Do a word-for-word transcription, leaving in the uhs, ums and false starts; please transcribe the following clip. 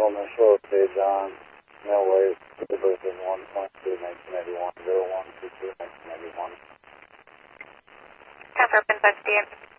middle initial of page on Millway, the birth is one point two, nineteen ninety-one, zero one two two, nineteen ninety-one. Ten for Pin five,